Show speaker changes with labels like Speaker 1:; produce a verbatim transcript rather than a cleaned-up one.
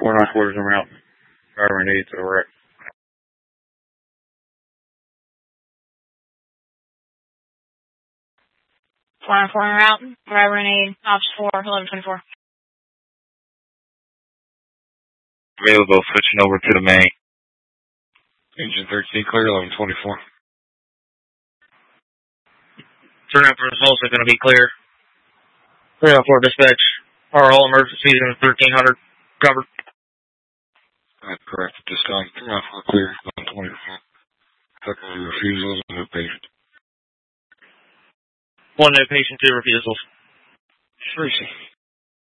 Speaker 1: four nine quarters are out. Driver in eight to the wreck.
Speaker 2: four nine four out. Driver in eight. Ops four, eleven twenty-four.
Speaker 3: Available, switching over to the main. Engine thirteen clear, eleven twenty-four.
Speaker 4: Turnout for the also going to be clear. three oh four dispatch. Are all emergencies in the thirteen hundred covered?
Speaker 3: That's correct. At this time, three oh four clear, eleven twenty-four. Secondary refusals, new patient.
Speaker 4: One new patient, two refusals.
Speaker 3: Tracy.